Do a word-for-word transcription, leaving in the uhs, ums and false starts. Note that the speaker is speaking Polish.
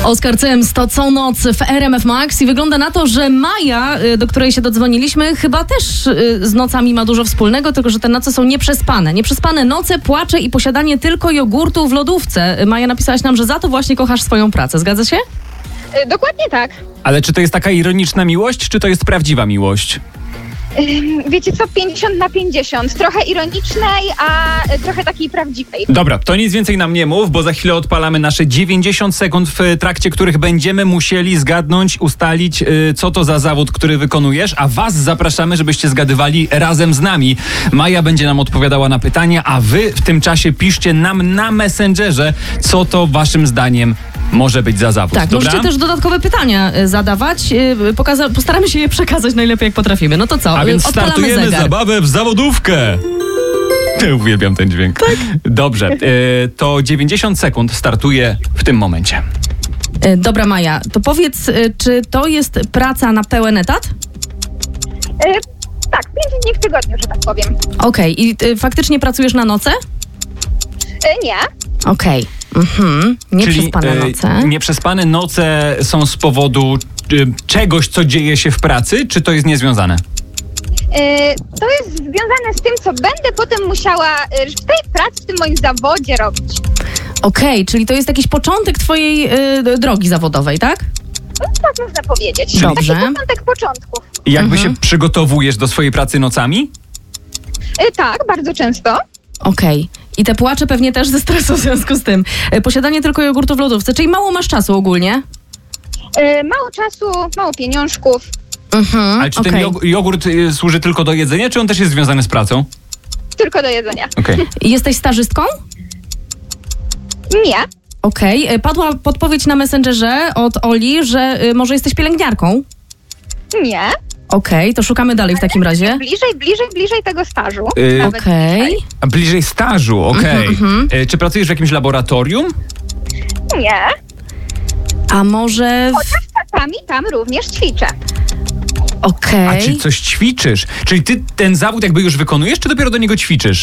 Oskar Cyms, to co noc w R M F Max i wygląda na to, że Maja, do której się dodzwoniliśmy, chyba też z nocami ma dużo wspólnego, tylko że te noce są nieprzespane. Nieprzespane noce, płacze i posiadanie tylko jogurtu w lodówce. Maja, napisałaś nam, że za to właśnie kochasz swoją pracę. Zgadza się? Dokładnie tak. Ale czy to jest taka ironiczna miłość, czy to jest prawdziwa miłość? Wiecie co, pięćdziesiąt na pięćdziesiąt. Trochę ironicznej, a trochę takiej prawdziwej. Dobra, to nic więcej nam nie mów, bo za chwilę odpalamy nasze dziewięćdziesiąt sekund, w trakcie których będziemy musieli zgadnąć, ustalić, yy, co to za zawód, który wykonujesz, a was zapraszamy, żebyście zgadywali razem z nami. Maja będzie nam odpowiadała na pytania, a wy w tym czasie piszcie nam na Messengerze, co to waszym zdaniem może być za zawód. Tak, dobra? możecie też dodatkowe pytania y, zadawać. Y, pokaza- postaramy się je przekazać najlepiej, jak potrafimy. No to co? A więc Odpalamy startujemy zegar. zabawę w zawodówkę. Uwielbiam ten dźwięk. Tak. Dobrze, y, to dziewięćdziesiąt sekund startuje w tym momencie. Y, dobra, Maja, to powiedz, y, czy to jest praca na pełen etat? E, tak, pięć dni w tygodniu, że tak powiem. Okej, i y, faktycznie pracujesz na noce? E, nie. Okej. Mhm. Nieprzespane Czyli, noce. y, nieprzespane noce są z powodu y, czegoś, co dzieje się w pracy, czy to jest niezwiązane? E, to jest związane z tym, co będę potem musiała e, w tej pracy, w tym moim zawodzie robić. Okej, czyli to jest jakiś początek twojej y, drogi zawodowej, tak? No, tak można powiedzieć. Czyli- Dobrze. Taki początek początków. Jakby Mhm. się przygotowujesz do swojej pracy nocami? E, tak, bardzo często. Okej. I te płacze pewnie też ze stresu w związku z tym. Y, Posiadanie tylko jogurtu w lodówce, czyli mało masz czasu ogólnie? E, mało czasu, mało pieniążków. Mhm. Ale czy ten okej. jog- jogurt y, służy tylko do jedzenia, czy on też jest związany z pracą? Tylko do jedzenia. Okej. Jesteś stażystką? Nie. Okej. Y, Padła podpowiedź na Messengerze od Oli, że y, może jesteś pielęgniarką. Nie. Okej, to szukamy dalej w takim razie. Bliżej, bliżej, bliżej tego stażu. Y, Nawet Okej. bliżej. A bliżej stażu, okej. Mhm, Y, Czy pracujesz w jakimś laboratorium? Nie. A może... w- Chociaż czasami tam również ćwiczę. Okej. A czy coś ćwiczysz? Czyli ty ten zawód jakby już wykonujesz, czy dopiero do niego ćwiczysz?